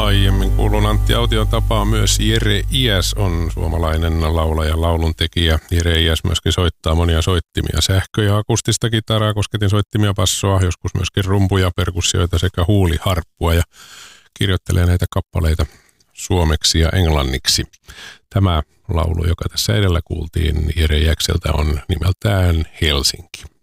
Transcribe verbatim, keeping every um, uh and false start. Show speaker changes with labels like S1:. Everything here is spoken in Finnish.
S1: Aiemmin kuulun Antti Aution tapaan myös Jere Iäs on suomalainen laulaja, lauluntekijä. Jere Iäs myöskin soittaa monia soittimia, sähkö- ja akustista kitaraa, kosketinsoittimia, passoa, joskus myöskin rumpuja, perkussioita sekä huuliharppua ja kirjoittelee näitä kappaleita suomeksi ja englanniksi. Tämä laulu, joka tässä edellä kuultiin Jere Iäkseltä, on nimeltään Helsinki.